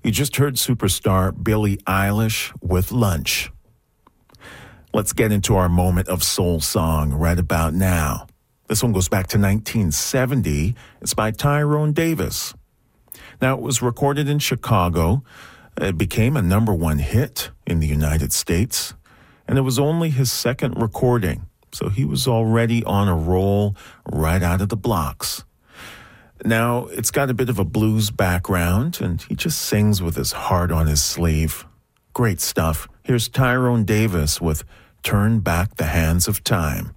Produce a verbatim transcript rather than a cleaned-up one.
You just heard superstar Billie Eilish with Lunch. Let's get into our moment of soul song right about now. This one goes back to nineteen seventy. It's by Tyrone Davis. Now, it was recorded in Chicago. It became a number one hit in the United States, and it was only his second recording, so he was already on a roll right out of the blocks. Now, it's got a bit of a blues background, and he just sings with his heart on his sleeve. Great stuff. Here's Tyrone Davis with Turn Back the Hands of Time.